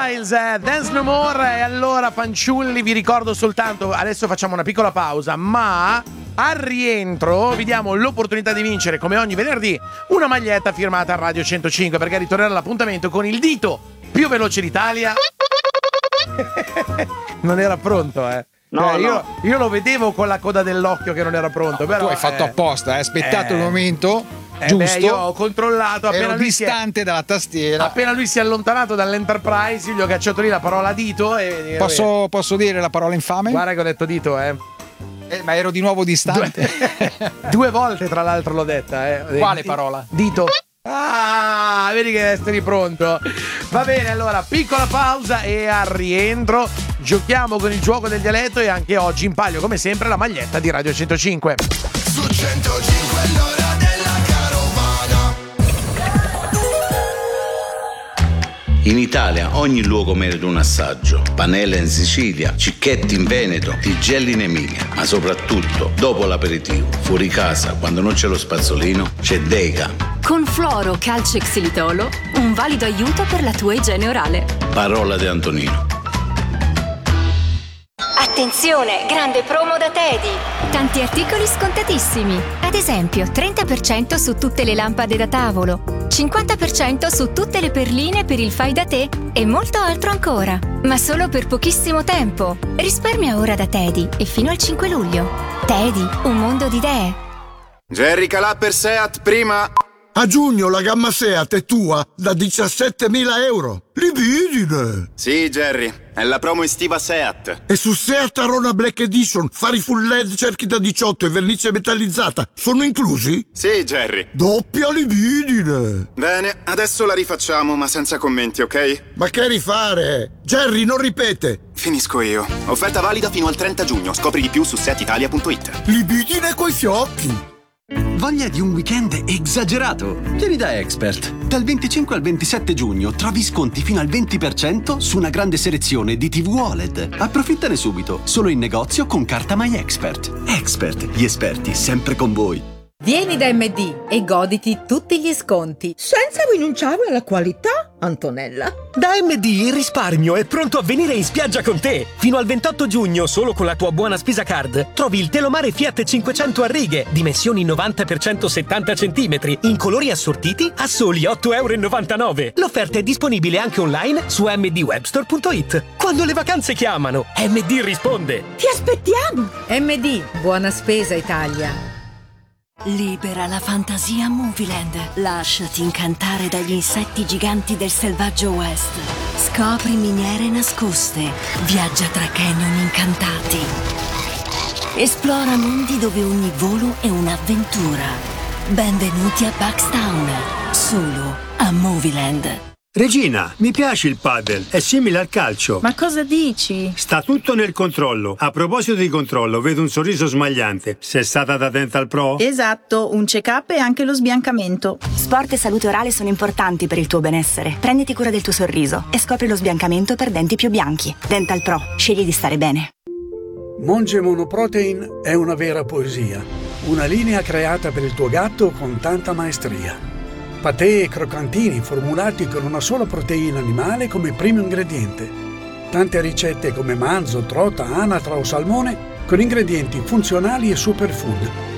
Styles, Dance No More. E allora, fanciulli, vi ricordo soltanto, adesso facciamo una piccola pausa, ma al rientro vi diamo l'opportunità di vincere, come ogni venerdì, una maglietta firmata a Radio 105, perché ritornerà all'appuntamento con il dito più veloce d'Italia. Non era pronto, No, io lo vedevo con la coda dell'occhio che non era pronto. Però, tu hai fatto apposta, hai aspettato il momento giusto. Io ho controllato appena ero lui distante dalla tastiera. Appena lui si è allontanato dall'Enterprise, gli ho cacciato lì la parola dito e Posso dire la parola infame? Guarda che ho detto dito, ma ero di nuovo distante. Due volte tra l'altro l'ho detta, Quale parola? Dito. Ah, vedi che esseri pronto. Va bene, allora piccola pausa e al rientro giochiamo con il gioco del dialetto e anche oggi in palio come sempre la maglietta di Radio 105. Su 105 l'ora della carovana. In Italia ogni luogo merita un assaggio. Panella in Sicilia, Cicchetti in Veneto, Tigelli in Emilia. Ma soprattutto, dopo l'aperitivo, fuori casa, quando non c'è lo spazzolino, c'è Dega. Con Fluoro Calcio Xilitolo, un valido aiuto per la tua igiene orale. Parola di Antonino. Attenzione, grande promo da Teddy! Tanti articoli scontatissimi. Ad esempio, 30% su tutte le lampade da tavolo, 50% su tutte le perline per il fai da te e molto altro ancora. Ma solo per pochissimo tempo. Risparmia ora da Teddy e fino al 5 luglio. Teddy, un mondo di idee. Jerry Calà per Seat, prima. A giugno la gamma Seat è tua da 17.000 euro. Libidine! Sì, Jerry, è la promo estiva Seat. E su Seat Arona Black Edition, fari full LED, cerchi da 18 e vernice metallizzata sono inclusi? Sì, Jerry. Doppia libidine! Bene, adesso la rifacciamo, ma senza commenti, ok? Ma che rifare? Jerry, non ripete! Finisco io. Offerta valida fino al 30 giugno. Scopri di più su seatitalia.it. Libidine coi fiocchi! Voglia di un weekend esagerato? Vieni da Expert. Dal 25 al 27 giugno trovi sconti fino al 20% su una grande selezione di TV OLED. Approfittane subito, solo in negozio con carta My Expert. Expert, gli esperti sempre con voi. Vieni da MD e goditi tutti gli sconti senza rinunciare alla qualità, Antonella. Da MD il risparmio è pronto a venire in spiaggia con te. Fino al 28 giugno, solo con la tua buona spesa card, trovi il Telomare Fiat 500 a righe, dimensioni 90x 70 cm, in colori assortiti a soli 8,99 €. L'offerta è disponibile anche online su mdwebstore.it. Quando le vacanze chiamano, MD risponde. Ti aspettiamo! MD, buona spesa Italia. Libera la fantasia Movieland. Lasciati incantare dagli insetti giganti del selvaggio West. Scopri miniere nascoste. Viaggia tra canyon incantati. Esplora mondi dove ogni volo è un'avventura. Benvenuti a Buckstown. Solo a Movieland. Regina, mi piace il padel, è simile al calcio. Ma cosa dici? Sta tutto nel controllo. A proposito di controllo, vedo un sorriso smagliante. Sei stata da Dental Pro? Esatto, un check-up e anche lo sbiancamento. Sport e salute orale sono importanti per il tuo benessere. Prenditi cura del tuo sorriso e scopri lo sbiancamento per denti più bianchi. Dental Pro, scegli di stare bene. Monge Monoprotein è una vera poesia. Una linea creata per il tuo gatto con tanta maestria. Patè e croccantini formulati con una sola proteina animale come primo ingrediente. Tante ricette come manzo, trota, anatra o salmone con ingredienti funzionali e superfood.